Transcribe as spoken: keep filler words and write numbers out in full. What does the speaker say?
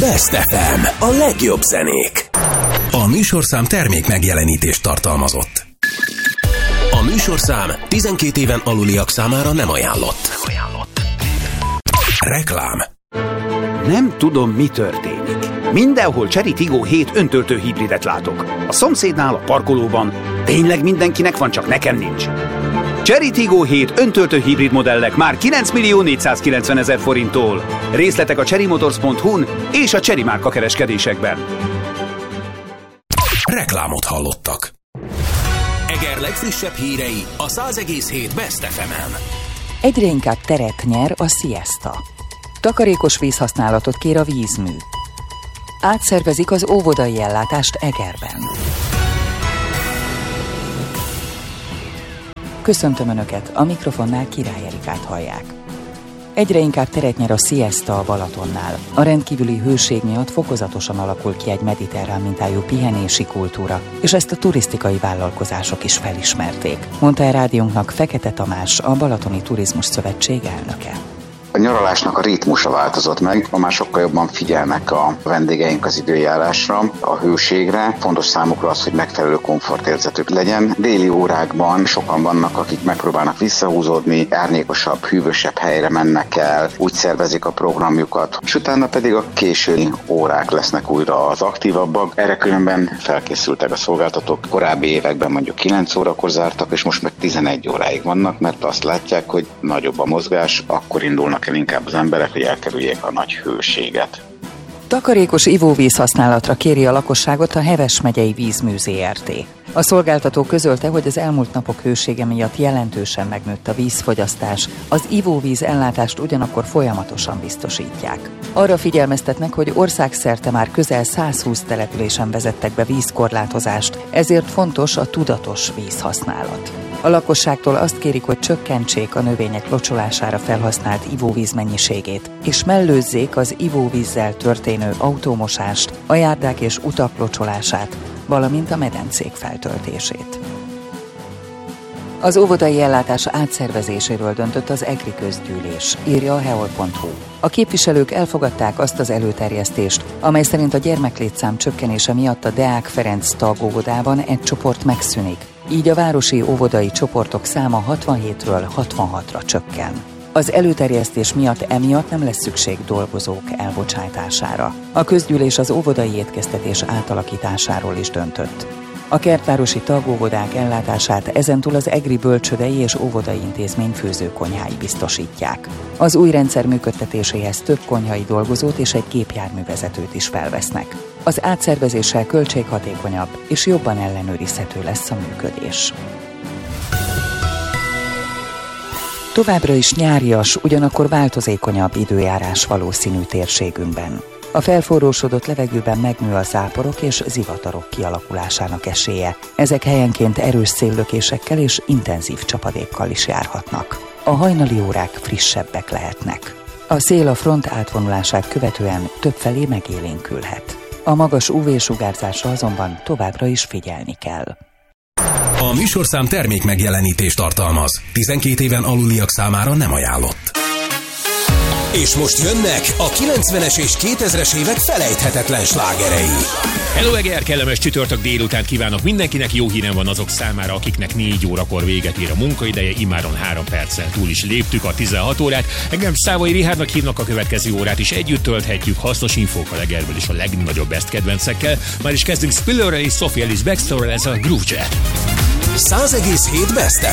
Best ef em, a legjobb zenék. A műsorszám termék megjelenítést tartalmazott. A műsorszám tizenkét éven aluliak számára nem ajánlott. Nem ajánlott. Reklám. Nem tudom, mi történik. Mindenhol Chery Tiggo hét öntöltő hibridet látok. A szomszédnál, a parkolóban. Tényleg mindenkinek van, csak nekem nincs. Chery Tiggo hét öntöltő hibrid modellek már kilenc millió négyszázkilencvenezer forinttól. Részletek a cherry motors pont hu-n és a Chery márka kereskedésekben. Reklámot hallottak. Eger legfrissebb hírei a száz egész hét Best ef emen. Egyre inkább teret nyer a Siesta. Takarékos vízhasználatot kér a vízmű. Átszervezik az óvodai ellátást Egerben. Köszöntöm Önöket, a mikrofonnál Király Erikát hallják. Egyre inkább teret nyer a Siesta a Balatonnál. A rendkívüli hőség miatt fokozatosan alakul ki egy mediterrán mintájú pihenési kultúra, és ezt a turisztikai vállalkozások is felismerték, mondta el rádiónknak Fekete Tamás, a Balatoni Turizmus Szövetség elnöke. A nyaralásnak a ritmusa változott meg, ma már sokkal jobban figyelnek a vendégeink az időjárásra, a hőségre. Fontos számukra az, hogy megfelelő komfortérzetük legyen. Déli órákban sokan vannak, akik megpróbálnak visszahúzódni, árnyékosabb, hűvösebb helyre mennek el, úgy szervezik a programjukat, és utána pedig a késői órák lesznek újra az aktívabbak. Erre különben felkészültek a szolgáltatók. Korábbi években mondjuk kilenc órakor zártak, és most meg tizenegy óráig vannak, mert azt látják, hogy nagyobb a mozgás, akkor indulnak el inkább az emberek, hogy elkerüljék a nagy hőséget. Takarékos ivóvíz használatra kéri a lakosságot a Heves megyei Vízmű zé er té. A szolgáltató közölte, hogy az elmúlt napok hősége miatt jelentősen megnőtt a vízfogyasztás, az ivóvíz ellátást ugyanakkor folyamatosan biztosítják. Arra figyelmeztetnek, hogy országszerte már közel százhúsz településen vezettek be vízkorlátozást, ezért fontos a tudatos vízhasználat. A lakosságtól azt kérik, hogy csökkentsék a növények locsolására felhasznált ivóvíz mennyiségét, és mellőzzék az ivóvízzel történő autómosást, a járdák és utak locsolását, valamint a medencék feltöltését. Az óvodai ellátás átszervezéséről döntött az EGRI közgyűlés, írja a heol pont hu. A képviselők elfogadták azt az előterjesztést, amely szerint a gyermeklétszám csökkenése miatt a Deák Ferenc tagóvodában egy csoport megszűnik, így a városi óvodai csoportok száma hatvanhétről hatvanhatra csökken. Az előterjesztés miatt emiatt nem lesz szükség dolgozók elbocsátására. A közgyűlés az óvodai étkeztetés átalakításáról is döntött. A kertvárosi tagóvodák ellátását ezentúl az EGRI bölcsődei és óvodai intézmény főzőkonyhái biztosítják. Az új rendszer működtetéséhez több konyhai dolgozót és egy gépjárművezetőt is felvesznek. Az átszervezéssel költséghatékonyabb és jobban ellenőrizhető lesz a működés. Továbbra is nyárias, ugyanakkor változékonyabb időjárás valószínű térségünkben. A felforrósodott levegőben megnő a záporok és zivatarok kialakulásának esélye. Ezek helyenként erős széllökésekkel és intenzív csapadékkal is járhatnak. A hajnali órák frissebbek lehetnek. A szél a front átvonulását követően többfelé megélénkülhet. A magas ú vé-sugárzásra azonban továbbra is figyelni kell. A műsorszám termék megjelenítést tartalmaz. tizenkét éven aluliak számára nem ajánlott. És most jönnek a kilencvenes és kétezres évek felejthetetlen slágerei. Hello Eger, kellemes csütörtök délután kívánok mindenkinek. Jó hírem van azok számára, akiknek négy órakor véget ér a munkaideje, immáron három perccel túl is léptük a tizenhat órát. Engem Szávai Richardnak hívnak, a következő órát is együtt tölthetjük hasznos infókkal Egerből és a legnagyobb best kedvencekkel. Már is kezdünk Spillerrel és Sophie Ellis Bextorrel, ez a Groove Jet. száz egész hét Best ef